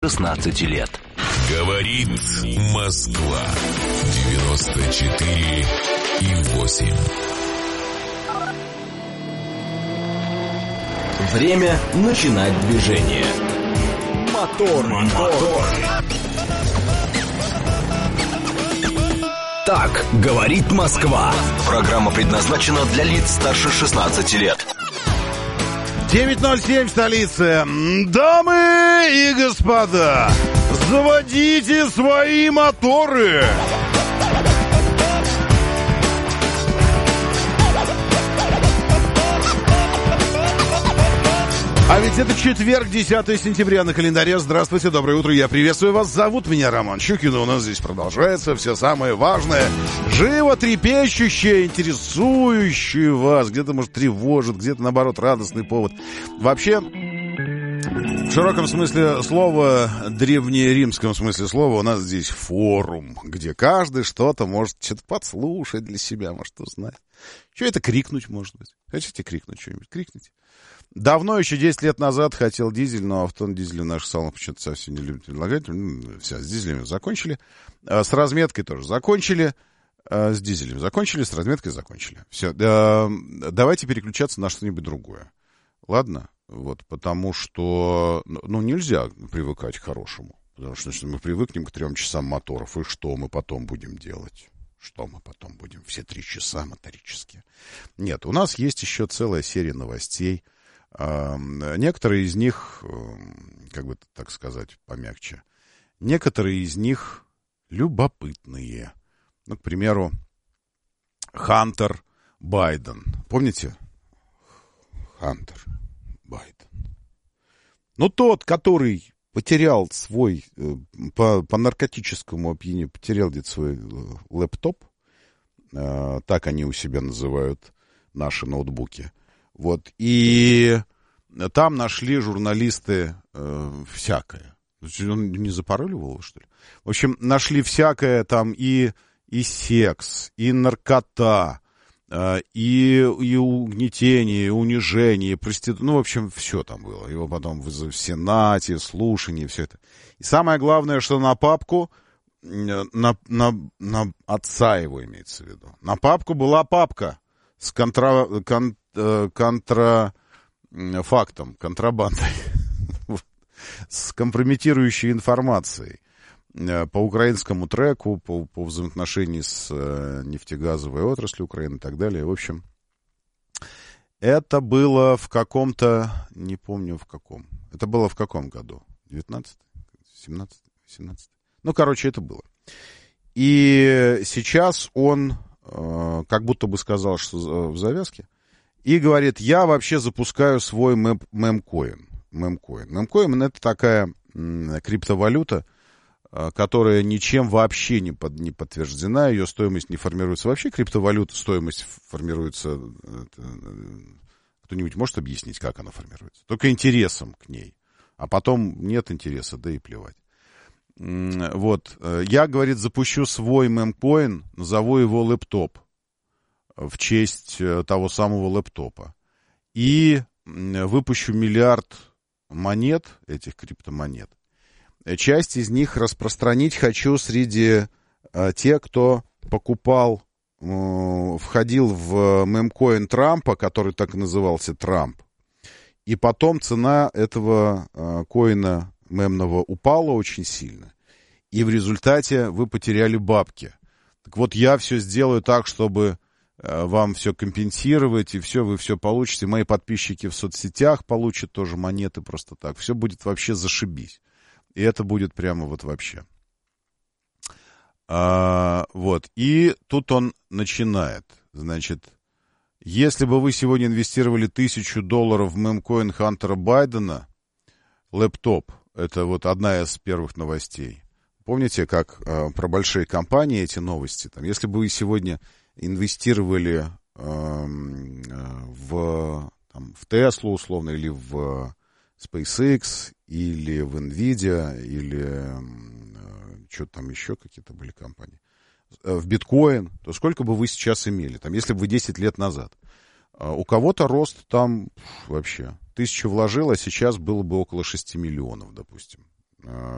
16 лет. Говорит Москва. 94,8. Время начинать движение. Мотор. Так говорит Москва. Программа предназначена для лиц старше 16 лет. 9:07 в столице. Дамы и господа, заводите свои моторы. А ведь это четверг, 10 сентября на календаре. Здравствуйте, доброе утро, я приветствую вас. Зовут меня Роман Щукин, и у нас здесь продолжается все самое важное, животрепещущее, интересующее вас. Где-то, может, тревожит, где-то, наоборот, радостный повод. Вообще, в широком смысле слова, древнеримском смысле слова, у нас здесь форум, где каждый что-то может что-то подслушать для себя, может узнать. Что это крикнуть, может быть? Хотите крикнуть что-нибудь? Крикните. Давно, еще 10 лет назад, хотел дизель, но автон дизеля в наших салонах почему-то совсем не любят предлагать. Все, с дизелем закончили. С разметкой тоже закончили. С дизелем закончили, с разметкой закончили. Все, давайте переключаться на что-нибудь другое. Ладно? Вот, потому что, нельзя привыкать к хорошему. Потому что если мы привыкнем к 3 часам моторов, и что мы потом будем делать? Что мы потом будем? Все 3 часа моторические. Нет, у нас есть еще целая серия новостей. Некоторые из них, как бы так сказать, помягче, некоторые из них любопытные. Ну, к примеру, Хантер Байден. Помните? Хантер Байден. Ну, тот, который потерял свой, по наркотическому опьянению, потерял где-то свой лэптоп. Так они у себя называют наши ноутбуки. Вот, и там нашли журналисты всякое. Он не запароливал его, что ли? В общем, нашли всякое там и секс, и наркота, и угнетение, и унижение, и проституция. Ну, в общем, все там было. Его потом в Сенате, слушания, все это. И самое главное, что на папку, на отца его имеется в виду. На папку была папка с контрафактом, контрабандой, с компрометирующей информацией по украинскому треку, по взаимоотношению с нефтегазовой отраслью Украины и так далее. В общем, это было в каком-то, не помню в каком. Это было в каком году? 19? 17? 18? Ну, короче, это было. И сейчас он как будто бы сказал, что в завязке, и говорит, я вообще запускаю свой мемкоин. Мемкоин — это такая криптовалюта, которая ничем вообще не подтверждена, ее стоимость не формируется. Вообще криптовалюта, стоимость формируется, кто-нибудь может объяснить, как она формируется? Только интересом к ней, а потом нет интереса, да и плевать. Вот, я, говорит, запущу свой мемкоин, назову его лэптоп в честь того самого лэптопа. И выпущу 1 миллиард монет, этих криптомонет. Часть из них распространить хочу среди тех, кто покупал, входил в мемкоин Трампа, который так и назывался Трамп. И потом цена этого коина мемного упала очень сильно, и в результате вы потеряли бабки. Так вот, я все сделаю так, чтобы вам все компенсировать, и все, вы все получите. Мои подписчики в соцсетях получат тоже монеты просто так. Все будет вообще зашибись. И это будет прямо вот вообще. Вот. И тут он начинает. Значит, если бы вы сегодня инвестировали $1000 в мемкоин Хантера Байдена, лэптоп, это вот одна из первых новостей. Помните, как про большие компании эти новости? Там, если бы вы сегодня инвестировали в Tesla, условно, или в SpaceX, или в Nvidia, или что-то там еще какие-то были компании, в биткоин, то сколько бы вы сейчас имели, там, если бы вы 10 лет назад? У кого-то рост там вообще 1000 вложил, а сейчас было бы около 6 миллионов, допустим.